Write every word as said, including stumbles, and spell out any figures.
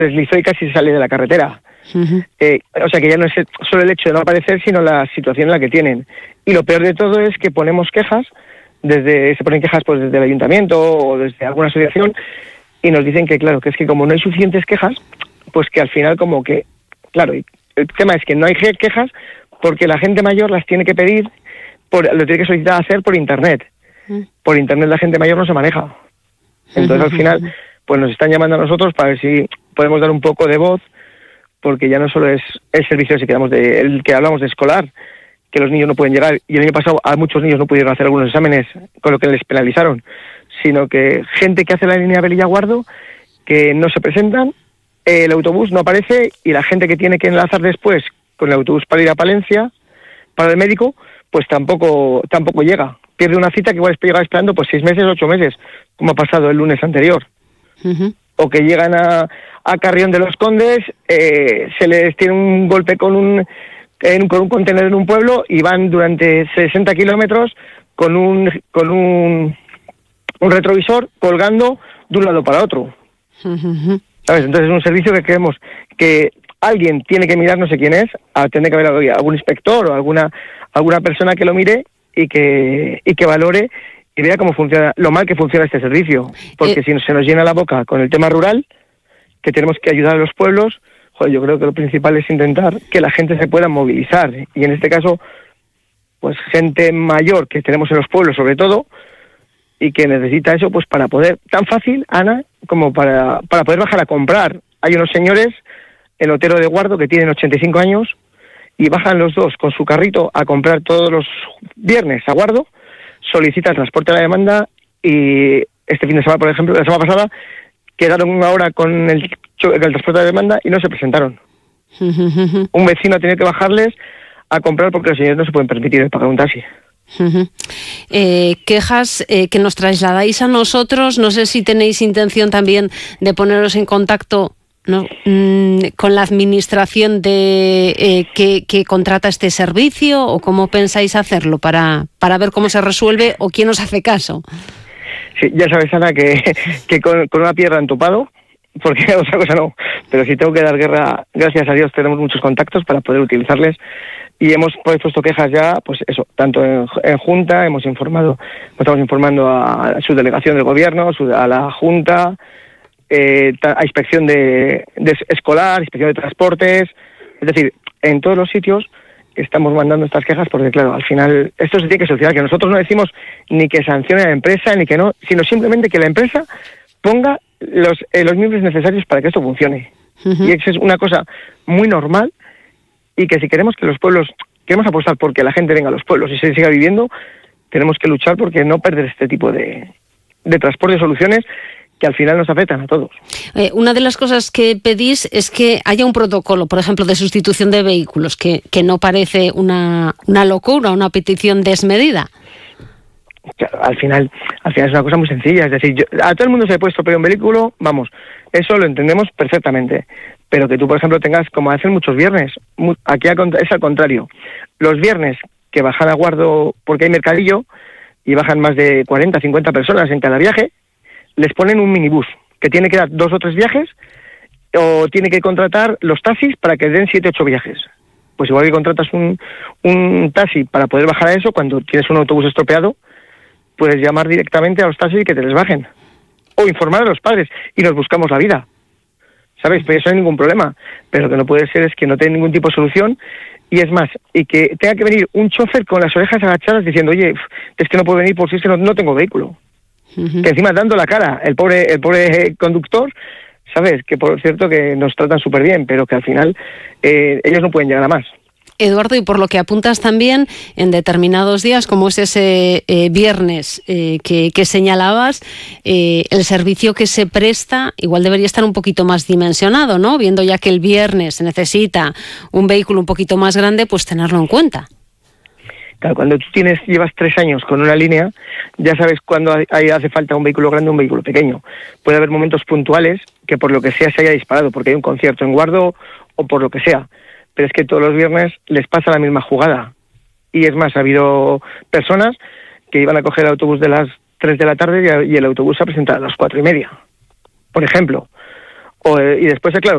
deslizó y casi se sale de la carretera. Uh-huh. Eh, o sea que ya no es solo el hecho de no aparecer, sino la situación en la que tienen. Y lo peor de todo es que ponemos quejas, desde se ponen quejas pues desde el ayuntamiento o desde alguna asociación, y nos dicen que claro, que es que como no hay suficientes quejas, pues que al final como que, claro, el tema es que no hay quejas porque la gente mayor las tiene que pedir, por, lo tiene que solicitar hacer por internet. Uh-huh. Por internet la gente mayor no se maneja. Entonces al final pues nos están llamando a nosotros para ver si podemos dar un poco de voz, porque ya no solo es el servicio ese que damos de, el que hablamos de escolar, que los niños no pueden llegar, y el año pasado a muchos niños no pudieron hacer algunos exámenes con lo que les penalizaron, sino que gente que hace la línea Velilla-Guardo, que no se presentan, el autobús no aparece, y la gente que tiene que enlazar después con el autobús para ir a Palencia, para el médico, pues tampoco tampoco llega. Pierde una cita que igual llega esperando pues seis meses, ocho meses, como ha pasado el lunes anterior. Uh-huh. O que llegan a, a Carrión de los Condes, eh, se les tiene un golpe con un, en, con un contenedor en un pueblo y van durante sesenta kilómetros con un con un, un retrovisor colgando de un lado para otro. Uh-huh. ¿Sabes? Entonces es un servicio que creemos que alguien tiene que mirar, no sé quién es, tiene que haber algún inspector o alguna alguna persona que lo mire y que y que valore y vea cómo funciona, lo mal que funciona este servicio, porque eh, si se nos llena la boca con el tema rural, que tenemos que ayudar a los pueblos, joder, yo creo que lo principal es intentar que la gente se pueda movilizar, y en este caso, pues gente mayor que tenemos en los pueblos sobre todo, y que necesita eso pues para poder, tan fácil, Ana, como para, para poder bajar a comprar. Hay unos señores en Otero de Guardo que tienen ochenta y cinco años, y bajan los dos con su carrito a comprar todos los viernes a Guardo, solicita el transporte a la demanda, y este fin de semana, por ejemplo, la semana pasada, quedaron una hora con el, el transporte a la demanda y no se presentaron. Uh-huh. Un vecino ha tenido que bajarles a comprar porque los señores no se pueden permitir pagar un taxi. Uh-huh. Eh, quejas eh, que nos trasladáis a nosotros, no sé si tenéis intención también de poneros en contacto, ¿no? Mm, con la administración de eh, que, que contrata este servicio, o cómo pensáis hacerlo para, para ver cómo se resuelve o quién os hace caso. Sí, ya sabes, Ana, que, que con, con una piedra en topado, porque otra cosa no, pero si tengo que dar guerra, gracias a Dios tenemos muchos contactos para poder utilizarles, y hemos pues, puesto quejas ya, pues eso, tanto en, en Junta, hemos informado, estamos informando a, a su delegación del gobierno, su, a la Junta, Eh, a inspección de, de escolar, inspección de transportes, es decir, en todos los sitios estamos mandando estas quejas, porque claro, al final esto se tiene que solucionar, que nosotros no decimos ni que sancione a la empresa, ni que no, sino simplemente que la empresa ponga los, eh, los miembros necesarios para que esto funcione. Uh-huh. Y eso es una cosa muy normal, y que si queremos que los pueblos, queremos apostar porque la gente venga a los pueblos y se siga viviendo, tenemos que luchar porque no perder este tipo de, de transporte y soluciones que al final nos afectan a todos. Eh, una de las cosas que pedís es que haya un protocolo, por ejemplo, de sustitución de vehículos, que, que no parece una, una locura, una petición desmedida. Al final, al final es una cosa muy sencilla, es decir, yo, a todo el mundo se le puede estropear un vehículo, vamos, eso lo entendemos perfectamente, pero que tú, por ejemplo, tengas, como hacen muchos viernes, muy, aquí es al contrario, los viernes que bajan a Guardo porque hay mercadillo y bajan más de cuarenta, cincuenta personas en cada viaje, les ponen un minibús que tiene que dar dos o tres viajes, o tiene que contratar los taxis para que den siete, ocho viajes. Pues igual que contratas un, un taxi para poder bajar a eso, cuando tienes un autobús estropeado, puedes llamar directamente a los taxis y que te les bajen. O informar a los padres y nos buscamos la vida. ¿Sabes? Pues eso no hay ningún problema. Pero lo que no puede ser es que no tenga ningún tipo de solución, y es más, y que tenga que venir un chofer con las orejas agachadas diciendo, oye, es que no puedo venir por si es que no, no tengo vehículo. Uh-huh. Que encima dando la cara, el pobre el pobre conductor, ¿sabes? Que por cierto que nos tratan súper bien, pero que al final eh, ellos no pueden llegar a más. Eduardo, y por lo que apuntas también, en determinados días, como es ese eh, viernes eh, que, que señalabas, eh, el servicio que se presta igual debería estar un poquito más dimensionado, ¿no? Viendo ya que el viernes se necesita un vehículo un poquito más grande, pues tenerlo en cuenta. Claro, cuando tú tienes, llevas tres años con una línea, ya sabes cuándo hay, hace falta un vehículo grande o un vehículo pequeño. Puede haber momentos puntuales que por lo que sea se haya disparado, porque hay un concierto en Guardo o por lo que sea. Pero es que todos los viernes les pasa la misma jugada. Y es más, ha habido personas que iban a coger el autobús de las tres de la tarde y el autobús se ha presentado a las cuatro y media, por ejemplo. O, y después, claro,